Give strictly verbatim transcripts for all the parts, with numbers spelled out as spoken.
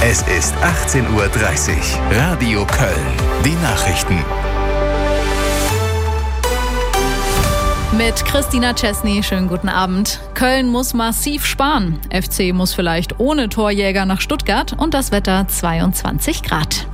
Es ist achtzehn Uhr dreißig. Radio Köln. Die Nachrichten. Mit Christina Chesney, schönen guten Abend. Köln muss massiv sparen. F C muss vielleicht ohne Torjäger nach Stuttgart und das Wetter zweiundzwanzig Grad.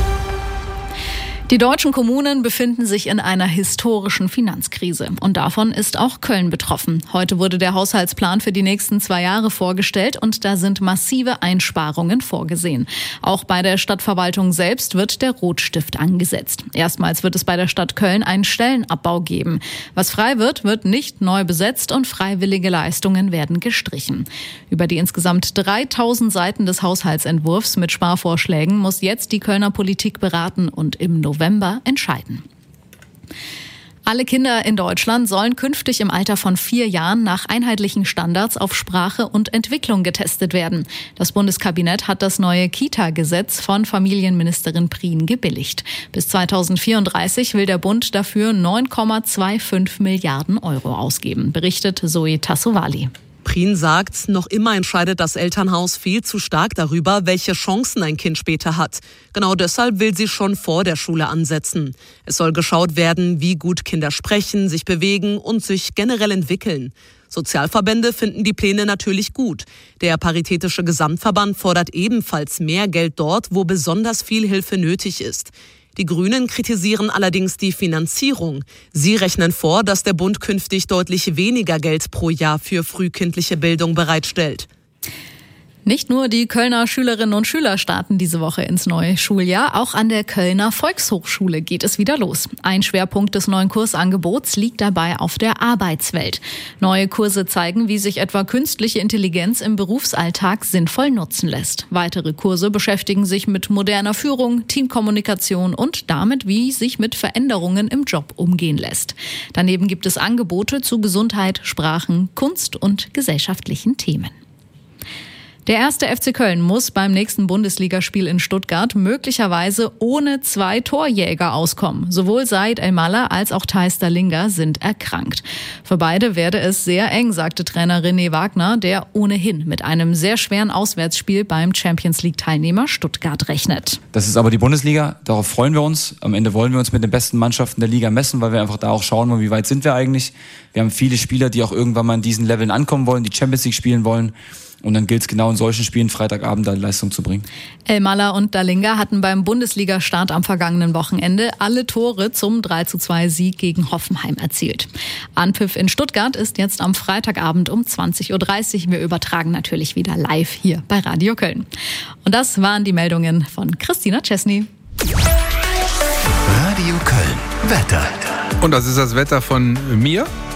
Die deutschen Kommunen befinden sich in einer historischen Finanzkrise und davon ist auch Köln betroffen. Heute wurde der Haushaltsplan für die nächsten zwei Jahre vorgestellt und da sind massive Einsparungen vorgesehen. Auch bei der Stadtverwaltung selbst wird der Rotstift angesetzt. Erstmals wird es bei der Stadt Köln einen Stellenabbau geben. Was frei wird, wird nicht neu besetzt und freiwillige Leistungen werden gestrichen. Über die insgesamt dreitausend Seiten des Haushaltsentwurfs mit Sparvorschlägen muss jetzt die Kölner Politik beraten und im November November entscheiden. Alle Kinder in Deutschland sollen künftig im Alter von vier Jahren nach einheitlichen Standards auf Sprache und Entwicklung getestet werden. Das Bundeskabinett hat das neue Kita-Gesetz von Familienministerin Prien gebilligt. Bis zweitausendvierunddreißig will der Bund dafür neun Komma fünfundzwanzig Milliarden Euro ausgeben, berichtet Zoe Tassovali. Prien sagt, noch immer entscheidet das Elternhaus viel zu stark darüber, welche Chancen ein Kind später hat. Genau deshalb will sie schon vor der Schule ansetzen. Es soll geschaut werden, wie gut Kinder sprechen, sich bewegen und sich generell entwickeln. Sozialverbände finden die Pläne natürlich gut. Der Paritätische Gesamtverband fordert ebenfalls mehr Geld dort, wo besonders viel Hilfe nötig ist. Die Grünen kritisieren allerdings die Finanzierung. Sie rechnen vor, dass der Bund künftig deutlich weniger Geld pro Jahr für frühkindliche Bildung bereitstellt. Nicht nur die Kölner Schülerinnen und Schüler starten diese Woche ins neue Schuljahr, auch an der Kölner Volkshochschule geht es wieder los. Ein Schwerpunkt des neuen Kursangebots liegt dabei auf der Arbeitswelt. Neue Kurse zeigen, wie sich etwa künstliche Intelligenz im Berufsalltag sinnvoll nutzen lässt. Weitere Kurse beschäftigen sich mit moderner Führung, Teamkommunikation und damit, wie sich mit Veränderungen im Job umgehen lässt. Daneben gibt es Angebote zu Gesundheit, Sprachen, Kunst und gesellschaftlichen Themen. Der erste F C Köln muss beim nächsten Bundesligaspiel in Stuttgart möglicherweise ohne zwei Torjäger auskommen. Sowohl Said El-Mallah als auch Theis Dallinga sind erkrankt. Für beide werde es sehr eng, sagte Trainer René Wagner, der ohnehin mit einem sehr schweren Auswärtsspiel beim Champions-League-Teilnehmer Stuttgart rechnet. Das ist aber die Bundesliga, darauf freuen wir uns. Am Ende wollen wir uns mit den besten Mannschaften der Liga messen, weil wir einfach da auch schauen wollen, wie weit sind wir eigentlich. Wir haben viele Spieler, die auch irgendwann mal in diesen Leveln ankommen wollen, die Champions League spielen wollen. Und dann gilt es genau in solchen Spielen Freitagabend da Leistung zu bringen. El-Mallah und Dallinga hatten beim Bundesliga-Start am vergangenen Wochenende alle Tore zum drei zu zwei Sieg gegen Hoffenheim erzielt. Anpfiff in Stuttgart ist jetzt am Freitagabend um zwanzig Uhr dreißig. Wir übertragen natürlich wieder live hier bei Radio Köln. Und das waren die Meldungen von Christina Chesney. Radio Köln. Wetter. Und das ist das Wetter von mir.